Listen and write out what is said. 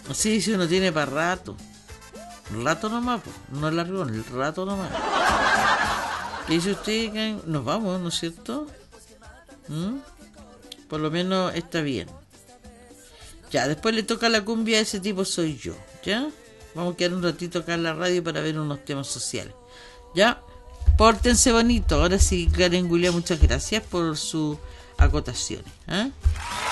Sí, si uno tiene para rato. Un rato nomás, po. No el largón, el rato nomás. ¿Qué dice usted? Que nos vamos, ¿no es cierto? ¿Mm? Por lo menos está bien. Ya, después le toca la cumbia, ese tipo soy yo. ¿Ya? Vamos a quedar un ratito acá en la radio para ver unos temas sociales. ¿Ya? Pórtense bonito. Ahora sí, Karen Julia, muchas gracias por sus acotaciones. ¿Eh?